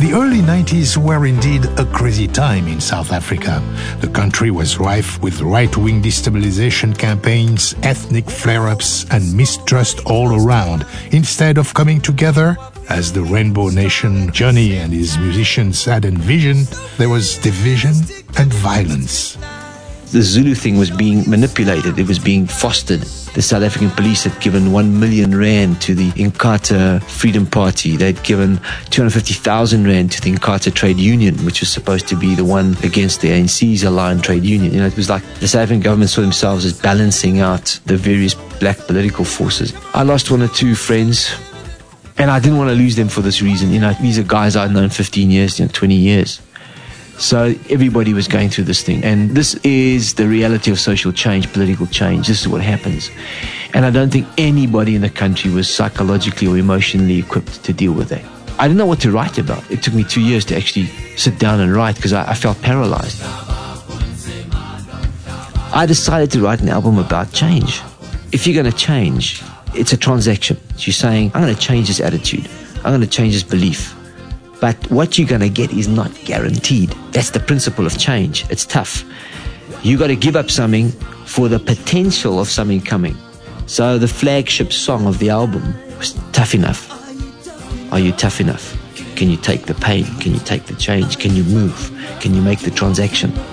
The early 90s were indeed a crazy time in South Africa. The country was rife with right-wing destabilization campaigns, ethnic flare-ups, and mistrust all around. Instead of coming together, as the Rainbow Nation, Johnny and his musicians had envisioned, there was division and violence. The Zulu thing was being manipulated. It was being fostered. The South African police had given 1 million rand to the Inkatha Freedom Party. They'd given 250,000 rand to the Inkatha Trade Union, which was supposed to be the one against the ANC's aligned trade union. It was like the South African government saw themselves as balancing out the various black political forces. I lost 1 or 2 friends, and I didn't want to lose them for this reason. These are guys I'd known 15 years, 20 years. So everybody was going through this thing. And this is the reality of social change, political change. This is what happens. And I don't think anybody in the country was psychologically or emotionally equipped to deal with that. I didn't know what to write about. It took me 2 years to actually sit down and write because I felt paralyzed. I decided to write an album about change. If you're going to change, it's a transaction. You're saying, I'm going to change this attitude. I'm going to change this belief. But what you're going to get is not guaranteed. That's the principle of change. It's tough. You got to give up something for the potential of something coming. So the flagship song of the album was Tough Enough. Are you tough enough? Can you take the pain? Can you take the change? Can you move? Can you make the transaction?